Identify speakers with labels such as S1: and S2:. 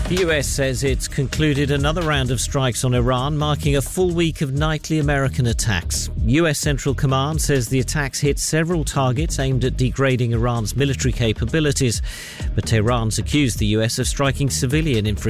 S1: The US says it's concluded another round of strikes on Iran, marking a full week of nightly American attacks. US Central Command says the attacks hit several targets aimed at degrading Iran's military capabilities, but Tehran's accused the US of striking civilian infrastructure